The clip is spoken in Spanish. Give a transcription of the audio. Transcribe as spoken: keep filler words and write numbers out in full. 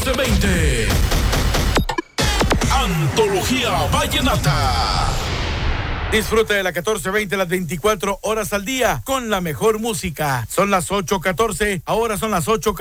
catorce veinte. Antología Vallenata. Disfruta de la catorce veinte, las veinticuatro horas al día, con la mejor música. Son las ocho catorce, ahora son las ocho catorce.